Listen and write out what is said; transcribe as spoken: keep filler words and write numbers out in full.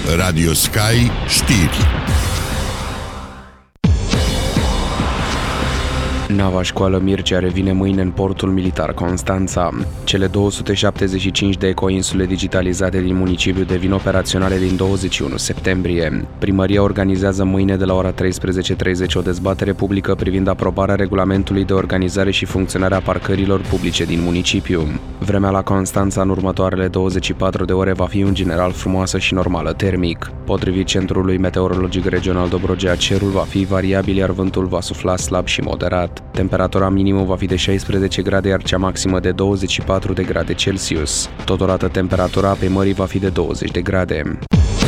Radio Sky Știri. Nava școală Mircea revine mâine în portul militar Constanța. Cele două sute șaptezeci și cinci de ecoinsule digitalizate din municipiu devin operaționale din douăzeci și unu septembrie. Primăria organizează mâine de la ora treisprezece și treizeci o dezbatere publică privind aprobarea regulamentului de organizare și funcționare a parcărilor publice din municipiu. Vremea la Constanța în următoarele douăzeci și patru de ore va fi în general frumoasă și normală termic. Potrivit Centrului Meteorologic Regional Dobrogea, cerul va fi variabil, iar vântul va sufla slab și moderat. Temperatura minimă va fi de șaisprezece grade, iar cea maximă de douăzeci și patru de grade Celsius. Totodată, temperatura apei mării va fi de douăzeci de grade.